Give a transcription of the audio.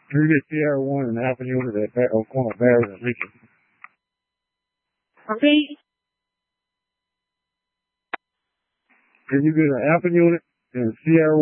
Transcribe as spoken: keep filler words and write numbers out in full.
Can you get Sierra one and Alpha unit at Bar- Oklahoma Barrett and Lincoln? Okay. Can you get an Alpha unit and Sierra